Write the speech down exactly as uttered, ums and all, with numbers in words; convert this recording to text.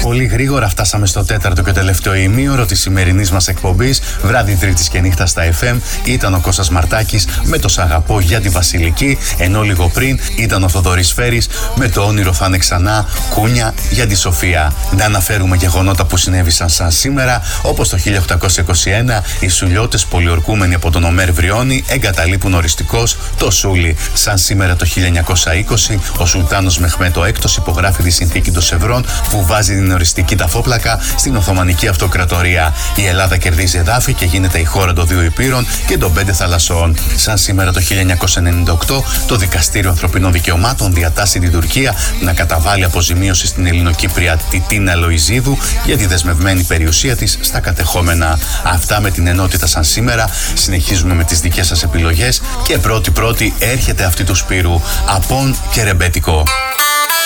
Πολύ γρήγορα φτάσαμε στο τέταρτο και τελευταίο ημίωρο της σημερινής μας εκπομπής. Βράδυ Τρίτης και νύχτα στα εφ εμ. Ήταν ο Κώστας Μαρτάκης με το «Σ' αγαπώ» για τη Βασιλική, ενώ λίγο πριν ήταν ο Θοδωρής Φέρης με το «Όνειρο θα είναι ξανά» κούνια για τη Σοφία. Να αναφέρουμε γεγονότα που συνέβησαν σαν σήμερα, όπως το χίλια οκτακόσια είκοσι ένα οι Σουλιώτες, πολιορκούμενοι από τον Ομέρ Βριώνη, εγκαταλείπουν οριστικώς το Σούλι. Σαν σήμερα το χίλια εννιακόσια είκοσι ο Σουλτάνος Μεχμέτ ο Έκτος υπογράφει τη συνθήκη των Σευρών που βάζει την οριστική ταφόπλακα στην Οθωμανική Αυτοκρατορία. Η Ελλάδα κερδίζει εδάφη και γίνεται η χώρα των δύο υπήρων και των πέντε θαλασσών. Σαν σήμερα το χίλια εννιακόσια ενενήντα οκτώ το Δικαστήριο Ανθρωπινών Δικαιωμάτων διατάσσει την Τουρκία να καταβάλει αποζημίωση στην Ελληνοκύπρια Τιτίνα Λοϊζίδου για τη δεσμευμένη περιουσία της στα κατεχόμενα. Αυτά με την ενότητα σαν σήμερα. Συνεχίζουμε με τις δικές σας επιλογές και πρώτη-πρώτη έρχεται αυτή του Σπύρου. Απόν και ρεμπέτικο.